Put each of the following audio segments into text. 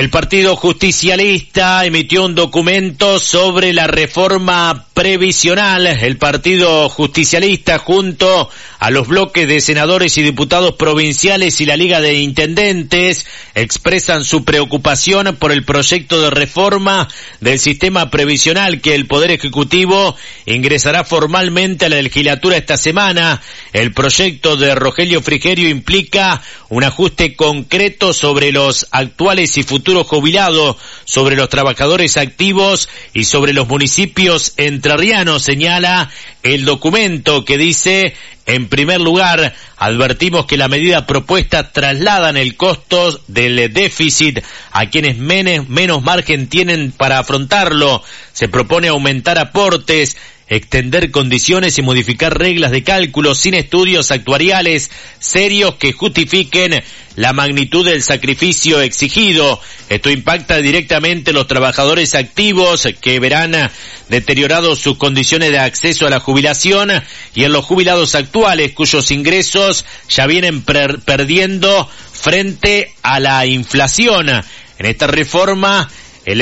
El Partido Justicialista emitió un documento sobre la reforma previsional. El Partido Justicialista, junto a los bloques de senadores y diputados provinciales y la Liga de Intendentes, expresan su preocupación por el proyecto de reforma del sistema previsional que el Poder Ejecutivo ingresará formalmente a la legislatura esta semana. El proyecto de Rogelio Frigerio implica un ajuste concreto sobre los actuales y futuros jubilados, sobre los trabajadores activos y sobre los municipios entrerrianos, señala el documento, que dice: en primer lugar, advertimos que la medida propuesta trasladan el costo del déficit a quienes menos margen tienen para afrontarlo. Se propone aumentar aportes, extender condiciones y modificar reglas de cálculo sin estudios actuariales serios que justifiquen la magnitud del sacrificio exigido. Esto impacta directamente en los trabajadores activos, que verán deteriorados sus condiciones de acceso a la jubilación, y en los jubilados actuales, cuyos ingresos ya vienen perdiendo frente a la inflación. En esta reforma, el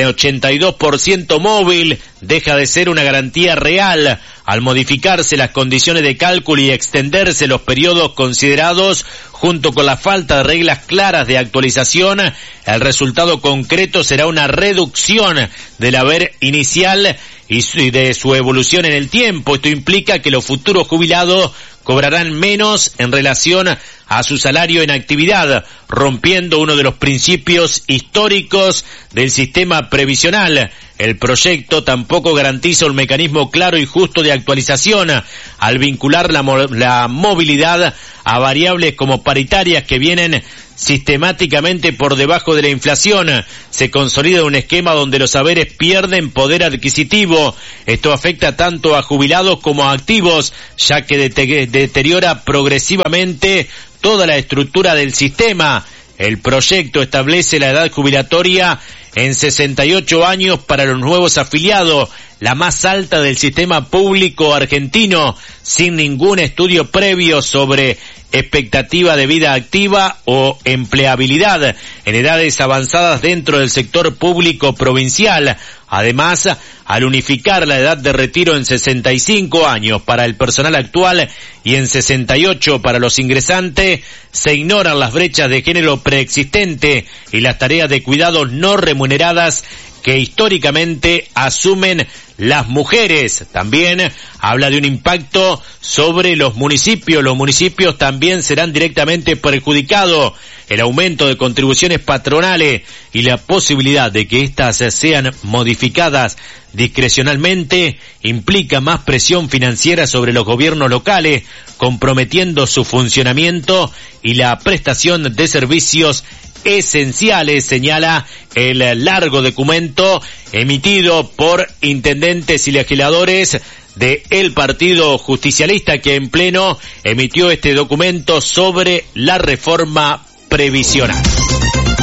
82% móvil deja de ser una garantía real al modificarse las condiciones de cálculo y extenderse los periodos considerados, junto con la falta de reglas claras de actualización. El resultado concreto será una reducción del haber inicial y de su evolución en el tiempo. Esto implica que los futuros jubilados cobrarán menos en relación a su salario en actividad, rompiendo uno de los principios históricos del sistema previsional. El proyecto tampoco garantiza un mecanismo claro y justo de actualización al vincular la movilidad a variables como paritarias que vienen sistemáticamente por debajo de la inflación. Se consolida un esquema donde los haberes pierden poder adquisitivo. Esto afecta tanto a jubilados como a activos, ya que deteriora progresivamente toda la estructura del sistema. El proyecto establece la edad jubilatoria en 68 años para los nuevos afiliados, la más alta del sistema público argentino, sin ningún estudio previo sobre expectativa de vida activa o empleabilidad en edades avanzadas dentro del sector público provincial. Además, al unificar la edad de retiro en 65 años para el personal actual y en 68 para los ingresantes, se ignoran las brechas de género preexistente y las tareas de cuidados no remuneradas que históricamente asumen las mujeres. También habla de un impacto sobre los municipios. Los municipios también serán directamente perjudicados. El aumento de contribuciones patronales y la posibilidad de que éstas sean modificadas discrecionalmente implica más presión financiera sobre los gobiernos locales, comprometiendo su funcionamiento y la prestación de servicios esenciales, señala el largo documento emitido por intendentes y legisladores de el Partido Justicialista, que en pleno emitió este documento sobre la reforma previsional.